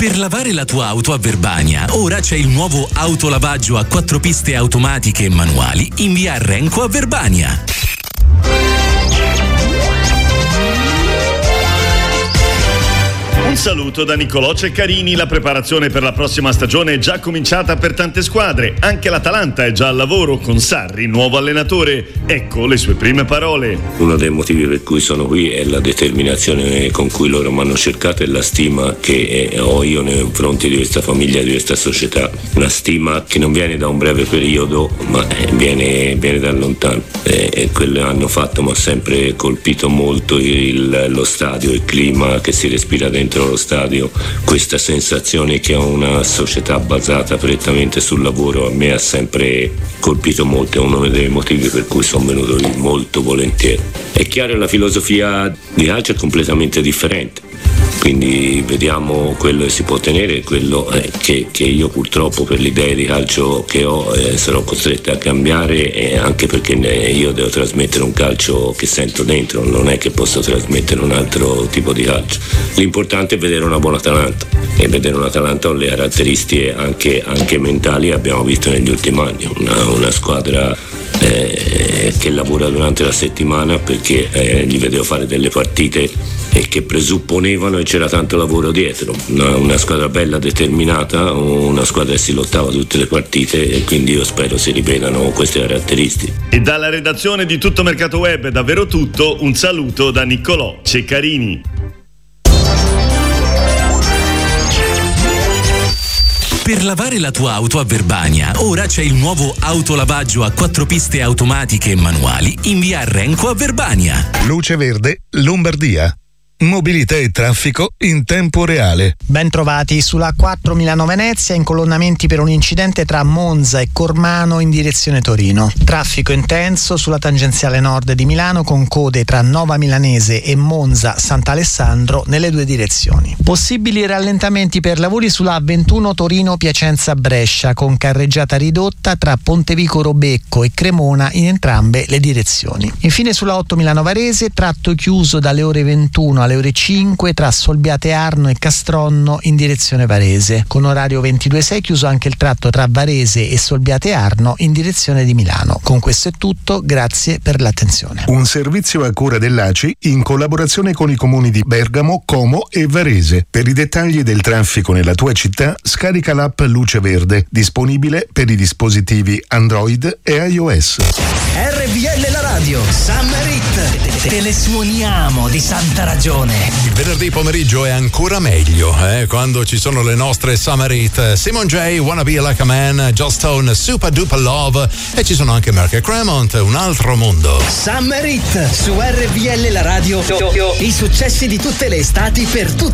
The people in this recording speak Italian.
Per lavare la tua auto a Verbania, ora c'è il nuovo autolavaggio a 4 piste automatiche e manuali in via Renco a Verbania. Un saluto da Niccolò Ceccarini. La preparazione per la prossima stagione è già cominciata per tante squadre. Anche l'Atalanta è già al lavoro con Sarri, nuovo allenatore. Ecco le sue prime parole. Uno dei motivi per cui sono qui è la determinazione con cui loro mi hanno cercato e la stima che ho io nei confronti di questa famiglia, di questa società. Una stima che non viene da un breve periodo, ma viene da lontano. E quello che hanno fatto mi ha sempre colpito molto lo stadio, il clima che si respira dentro lo stadio, questa sensazione che è una società basata prettamente sul lavoro a me ha sempre colpito molto, è uno dei motivi per cui sono venuto lì molto volentieri. È chiaro che la filosofia di calcio è completamente differente, quindi vediamo quello che si può ottenere, quello che io purtroppo per l'idea di calcio che ho sarò costretto a cambiare, anche perché io devo trasmettere un calcio che sento dentro, non è che posso trasmettere un altro tipo di calcio. L'importante è vedere una buona Atalanta, e vedere un'Atalanta con le caratteristiche anche mentali abbiamo visto negli ultimi anni, una squadra che lavora durante la settimana, perché gli vedevo fare delle partite che presupponevano che c'era tanto lavoro dietro, una squadra bella, determinata, una squadra che si lottava tutte le partite, e quindi io spero si ripetano queste caratteristiche. E dalla redazione di Tutto Mercato Web è davvero tutto, un saluto da Niccolò Ceccarini. Per lavare la tua auto a Verbania, ora c'è il nuovo autolavaggio a 4 piste automatiche e manuali in via Renco a Verbania. Luce Verde, Lombardia. Mobilità e traffico in tempo reale. Ben trovati sulla A4 Milano-Venezia, incolonnamenti per un incidente tra Monza e Cormano in direzione Torino. Traffico intenso sulla tangenziale nord di Milano con code tra Nova Milanese e Monza Sant'Alessandro nelle due direzioni. Possibili rallentamenti per lavori sulla A21 Torino-Piacenza-Brescia con carreggiata ridotta tra Pontevico Robecco e Cremona in entrambe le direzioni. Infine sulla 8 Milano-Varese, tratto chiuso dalle ore 21 alle ore 5 tra Solbiate Arno e Castronno in direzione Varese. Con orario 22:06 chiuso anche il tratto tra Varese e Solbiate Arno in direzione di Milano. Con questo è tutto, grazie per l'attenzione. Un servizio a cura dell'ACI in collaborazione con i comuni di Bergamo, Como e Varese. Per i dettagli del traffico nella tua città, scarica l'app Luce Verde, disponibile per i dispositivi Android e iOS. RVL la radio, Summer Hit, te le suoniamo di santa ragione. Il venerdì pomeriggio è ancora meglio, quando ci sono le nostre Summer Hit. Simon J, Wanna Be Like a Man, Joss Stone, Super Duper Love, e ci sono anche Mark e Cremont, Un altro mondo. Summer Hit su RVL la radio, i successi di tutte le estati per tutti